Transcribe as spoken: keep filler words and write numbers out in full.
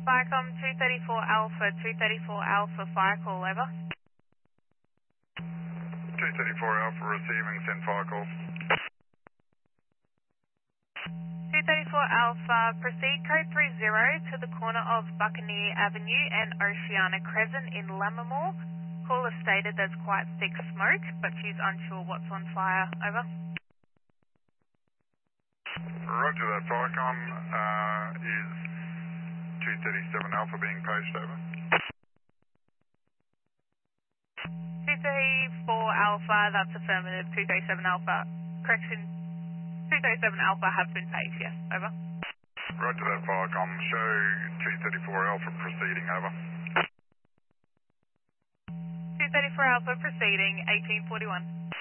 Firecom two thirty-four Alpha, two thirty-four Alpha, fire call, over. two thirty-four Alpha receiving, send fire call. two thirty-four Alpha, proceed code three zero to the corner of Buccaneer Avenue and Oceana Crescent in Lammermoor. Caller stated there's quite thick smoke, but she's unsure what's on fire, over. Roger that, Firecom uh, is two thirty-seven Alpha being paged, over. two thirty-four Alpha, that's affirmative, two thirty-seven Alpha. Correction, two thirty-seven Alpha have been paged, yes, over. Roger that, Firecom. Show two thirty-four Alpha proceeding, over. two thirty-four Alpha proceeding, eighteen forty-one.